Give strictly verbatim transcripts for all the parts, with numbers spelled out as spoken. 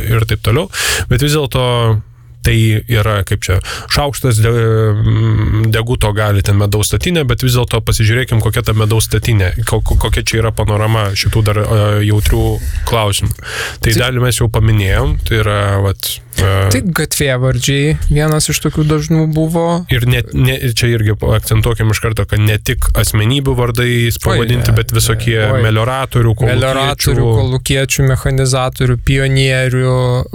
ir taip toliau, bet vis dėlto tai yra, kaip čia, šaukštas de, deguto gali ten medaus statinė, bet vis dėlto pasižiūrėkim, kokia ta medaus statinė, kokia čia yra panorama šitų dar jautrių klausimų. Tai dalį mes jau paminėjom, tai yra, vat, tai gatvėvardžiai vienas iš tokių dažnų buvo. Ir net, ne, čia irgi akcentuokim iš karto, kad ne tik asmenybių vardais pavadinti, oi, bet visokie oi. melioratorių, kolūkiečių. Melioratorių, kolūkiečių, mechanizatorių, pionierių,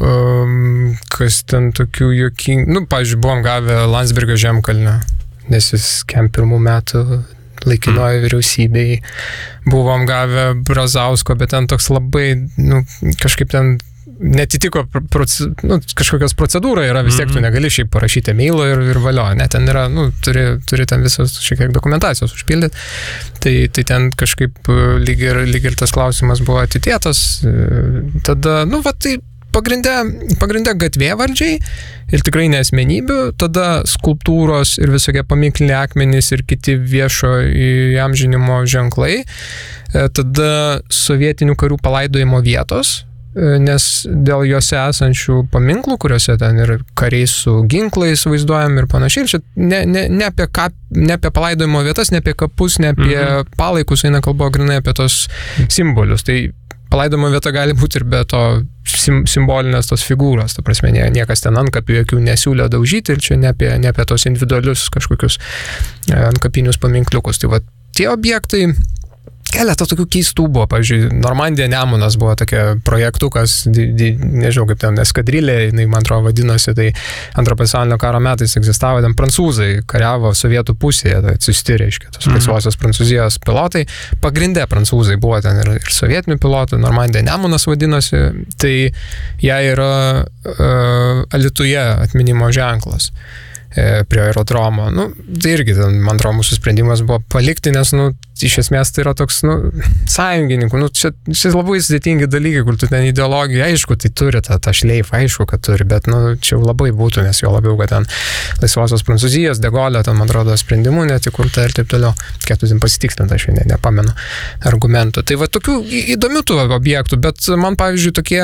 um, kas ten tokių juokingų. Nu, pavyzdžiui, buvom gavę Landsbergio žemkalnę, nes jis kem pirmų metų laikinoje mm. vyriausybei. Buvom gavę Brazausko, bet ten toks labai, nu, kažkaip ten netitiko proce, nu, kažkokios procedūra yra, vis tiek tu negali šiaip parašyti e-mailą ir, ir valio, ne, ten yra, nu, turi, turi ten visos šiek tiek dokumentacijos užpildyti, tai, tai ten kažkaip lyg ir, lyg ir tas klausimas buvo atitėtas, tada, nu, va, tai pagrindė, pagrindė gatvėvardžiai ir tikrai ne asmenybių, tada skulptūros ir visokie paminkliniai akmenys ir kiti viešo įamžinimo ženklai, tada sovietinių karių palaidojimo vietos, nes dėl juose esančių paminklų, kuriuose ten ir kariai su ginklais vaizduojami ir panašiai, ir čia ne, ne, ne, apie kap, ne apie palaidojimo vietas, ne apie kapus, ne apie mhm. palaikus, eina kalba grinai apie tos simbolius. Tai palaidojimo vieta gali būti ir be to sim, simbolinės tos figūros, ta prasme, nie, niekas ten antkapių jokių nesiūlė daužyti, ir čia ne apie, ne apie tos individualius kažkokius antkapinius paminkliukus. Tai va, tie objektai keletą tokių keistų buvo, pavyzdžiui, Normandija Nemunas buvo tokia projektukas, di, di, nežinau kaip ten, eskadrilė, jinai, man atrodo, vadinosi, tai antro pasaulinio karo metais egzistavo, ten prancūzai kariavo sovietų pusėje, tai atsisti, reiškia, tos laisvosios Prancūzijos pilotai, pagrindė prancūzai buvo ten ir, ir sovietinių pilotų, Normandija Nemunas vadinosi, tai jai yra uh, Alytuje atminimo ženklas prie aerodromo. Nu, tai irgi, man atrodo, mūsų sprendimas buvo palikti, nes, nu, iš esmės tai yra toks, nu, sąjungininkų, nu, čia, čia labai sudėtingi dalykai, kur tu ten ideologija, aišku, tai turi tą, tą šleifą, aišku, kad turi, bet, nu, čia jau labai būtų, nes jo labiau, kad ten laisvosios Prancūzijos, De Gaulle, ten, man atrodo, sprendimų netikurta ir taip toliau. Ketusim pasitikslinti, aš ne, nepamenu argumentų. Tai va, tokių įdomių tų objektų, bet man, pavyzdžiui, tokie,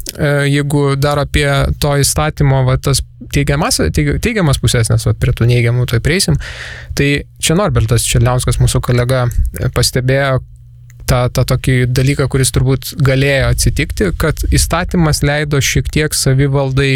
jeigu dar apie to įstatymo, va, tas teigiamas, teigiamas pusės, nes va, prie tų neigiamų tai prieisim, tai čia Norbertas Černiauskas, mūsų kolega, pastebėjo tą, tą tokį dalyką, kuris turbūt galėjo atsitikti, kad įstatymas leido šiek tiek savivaldai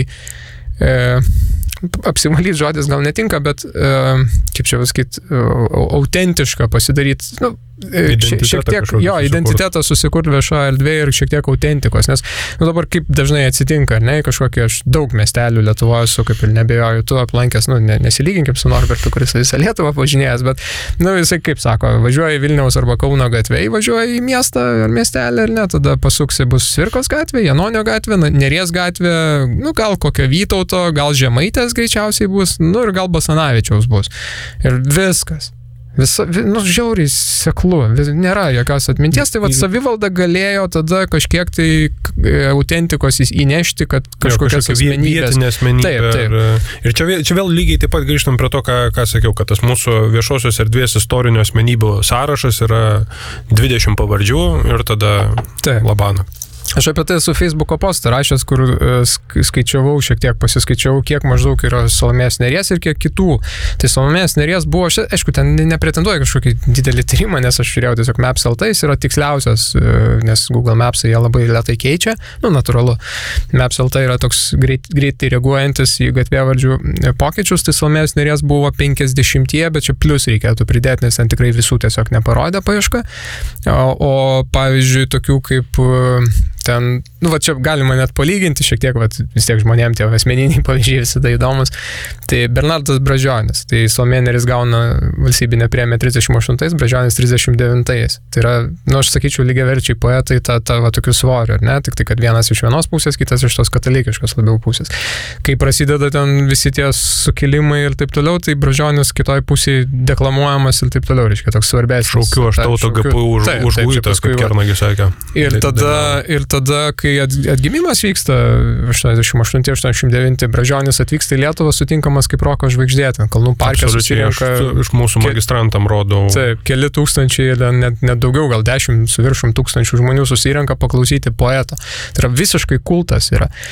e, apsivalyti žodis gal netinka, bet e, kaip čia pasakyti, autentišką pasidaryti, nu, šiek tiek, jo, identitetą susikurti viešoje erdvėje ir šiek tiek autentikos, nes nu, dabar kaip dažnai atsitinka, ne, kažkokie aš daug miestelių Lietuvoje esu, kaip ir nebejoju, tu aplankęs, nu, ne, nesilyginkim su Norbertu, kuris visą Lietuvą pažinėjęs, bet, nu, jisai kaip sako, važiuoja į Vilniaus arba Kauno gatvę, važiuoja į miestą ar miestelį, ar ne, tada pasuksi bus Cvirkos gatvė, Janonio gatvė, Neries gatvė, nu, gal kokio Vytauto, gal Žemaitės greičiausiai bus, nu, ir gal Basanavičiaus bus. Ir viskas. Visa, nu, žiauriai seklu, nėra jokios atminties, tai vat savivalda galėjo tada kažkiek tai autentikos įnešti, kad kažkokias asmenybės. Asmenybė. Taip, taip. Ir čia, čia vėl lygiai taip pat grįžtam prie to, ką, ką sakiau, kad tas mūsų viešosios erdvės istorinio asmenybių sąrašas yra dvidešimt pavardžių ir tada taip. Labano. Aš apie tai su Facebooko postą rašęs, kur skaičiavau, šiek tiek pasiskaičiavau, kiek maždaug yra Salomėjos Nėries ir kiek kitų. Tai Salomėjos Nėries buvo, aš, aišku, ten nepretenduoju kažkokį didelį tyrimą, nes aš žiūrėjau tiesiog Maps L T, jis yra tiksliausias, nes Google Maps'ai jie labai lėtai keičia, nu, natūralu. Maps L T yra toks greit, greitai reaguojantis į gatvėvardžių pokyčius, tai Salomėjos Nėries buvo penkiasdešimtie, bet čia plius reikėtų pridėti, nes ten tikrai visų tiesiog neparodė paieška. O, o pavyzdžiui, tokių kaip ten, nu, va čia galima net palyginti šiek tiek, va, vis tiek žmonėm tie asmeniniai pavyzdžiai visada įdomus. Tai Bernardas Bražionis, tai Salomėja Nėris gauna valstybinę premiją trisdešimt aštuntais, Bražionis trisdešimt devintais. Tai yra, nu, aš sakyčiau, lygiaverčiai poetai ta, ta, va, tokių svorių, ar ne? Tik tai, kad vienas iš vienos pusės, kitas iš tos katalikiškos labiau pusės. Kai prasideda ten visi tie sukilimai ir taip toliau, tai Bražionis kitoj pusėje deklamuojamas ir taip toliau, reiškia, toks svarbesnis. Šaukiu, aš tauto G P U už, užguitas, kaip Kernagis sakė. Ir tada, ir tada, kai atgimimas vyksta, aštuoniasdešimt aštunti aštuoniasdešimt devinti, Bražionis atvyksta į Lietuvą sutinkamas kaip roko žvaigždė, ten Kalnų parke susirenka. Iš mūsų magistrantam rodau. Taip, keli tūkstančiai, net, net daugiau, gal dešimt su viršum tūkstančių žmonių susirenka paklausyti poeto. Tai yra visiškai kultas yra.